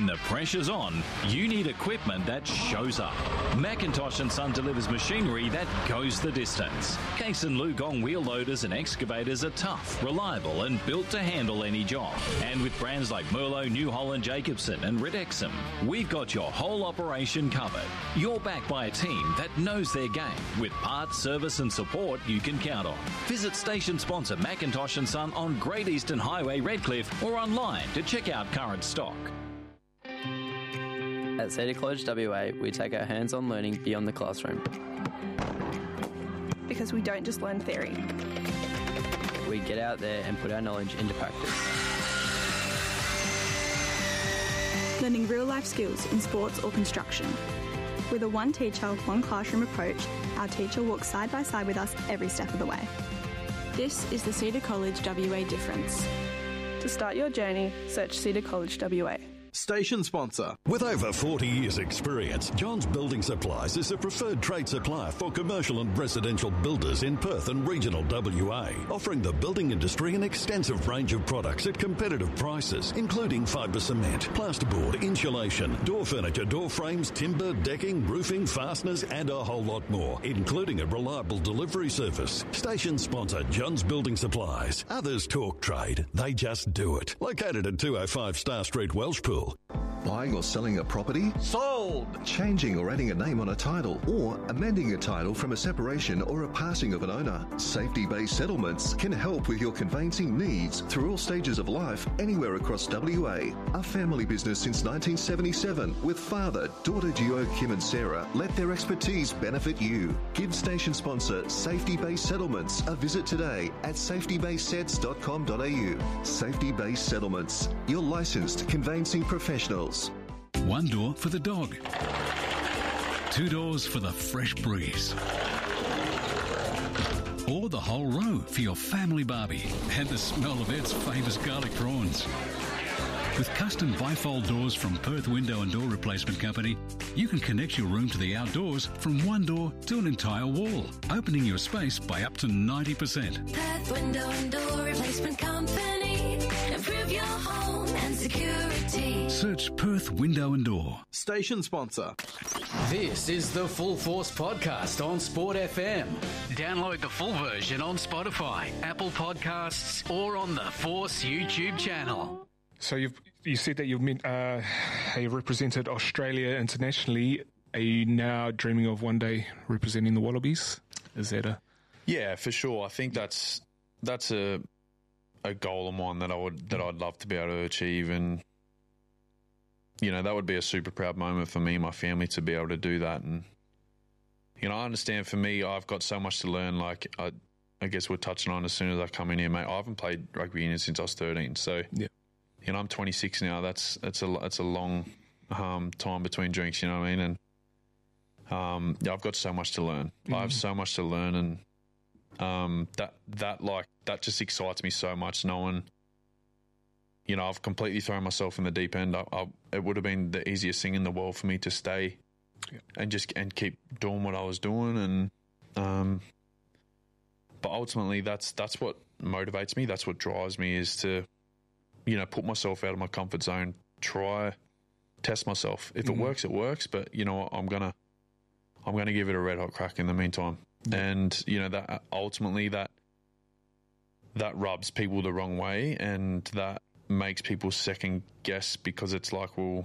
the pressure's on, you need equipment that shows up. Macintosh & Son delivers machinery that goes the distance. Case and Lugong wheel loaders and excavators are tough, reliable and built to handle any job. And with brands like Merlo, New Holland, Jacobson and Ridexum, we've got your whole operation covered. You're backed by a team that knows their game with parts, service and support you can count on. Visit station sponsor Macintosh & Son on Great Eastern Highway, Redcliffe, or online to check out current stock. At Cedar College WA, we take our hands-on learning beyond the classroom. Because we don't just learn theory. We get out there and put our knowledge into practice. Learning real-life skills in sports or construction. With a one teacher, one classroom approach, our teacher walks side by side with us every step of the way. This is the Cedar College WA difference. To start your journey, search Cedar College WA. Station sponsor. With over 40 years' experience, John's Building Supplies is the preferred trade supplier for commercial and residential builders in Perth and regional WA, offering the building industry an extensive range of products at competitive prices, including fibre cement, plasterboard, insulation, door furniture, door frames, timber, decking, roofing, fasteners and a whole lot more, including a reliable delivery service. Station sponsor John's Building Supplies. Others talk trade, they just do it. Located at 205 Star Street, Welshpool. Buying or selling a property? Sold! Changing or adding a name on a title or amending a title from a separation or a passing of an owner. Safety-based settlements can help with your conveyancing needs through all stages of life anywhere across WA. A family business since 1977 with father, daughter duo Kim and Sarah let their expertise benefit you. Give station sponsor Safety-Based Settlements a visit today at safetybasedsets.com.au. Safety-Based Settlements, your licensed conveyancing professionals. One door for the dog. Two doors for the fresh breeze. Or the whole row for your family barbie and the smell of Ed's famous garlic prawns. With custom bifold doors from Perth Window and Door Replacement Company, you can connect your room to the outdoors from one door to an entire wall, opening your space by up to 90%. Perth Window and Door Replacement Company. Improve your home and security. Search Perth Window and Door. Station sponsor. This is the Full Force podcast on Sport FM. Download the full version on Spotify, Apple Podcasts, or on the Force YouTube channel. So you said that you've represented Australia internationally. Are you now dreaming of one day representing the Wallabies? Is that a... Yeah, for sure. I think that's a goal of mine that I'd love to be able to achieve, and you know, that would be a super proud moment for me and my family to be able to do that. And you know, I understand for me, I've got so much to learn. Like I guess we're touching on as soon as I come in here, mate. I haven't played rugby union since I was 13, so yeah. You know, I'm 26 now. That's a long time between drinks. You know what I mean? And yeah, I've got so much to learn. I have so much to learn, and that just excites me so much. Knowing, you know, I've completely thrown myself in the deep end. It would have been the easiest thing in the world for me to stay and keep doing what I was doing, and but ultimately that's what motivates me. That's what drives me, is to, you know, put myself out of my comfort zone, test myself. If it works, it works. But you know, I'm gonna give it a red hot crack in the meantime. And you know, that ultimately that rubs people the wrong way, and that makes people second guess, because it's like, well,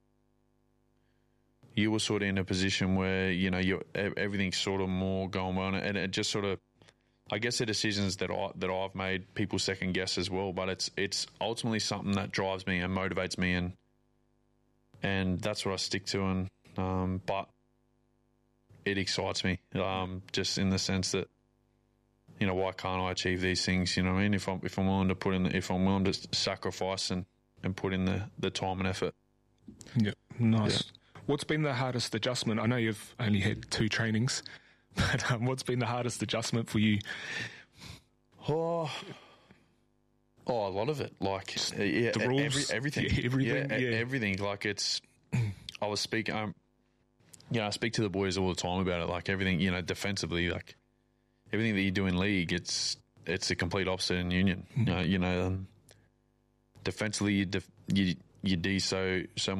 you were sort of in a position where, you know, everything's sort of more going on, and it just sort of, I guess the decisions that I've made, people second guess as well. But it's ultimately something that drives me and motivates me, and that's what I stick to. And but it excites me, just in the sense that, you know, why can't I achieve these things? You know what I mean? If I'm willing to if I'm willing to sacrifice and put in the time and effort. Yeah, nice. Yeah. What's been the hardest adjustment? I know you've only had 2 trainings, but what's been the hardest adjustment for you? Oh, a lot of it. Like, yeah, the rules, everything. Yeah, everything. Like, I was speaking. You know, I speak to the boys all the time about it. Like, everything, you know, defensively, like everything that you do in league, it's a complete opposite in union. You know, defensively, you do so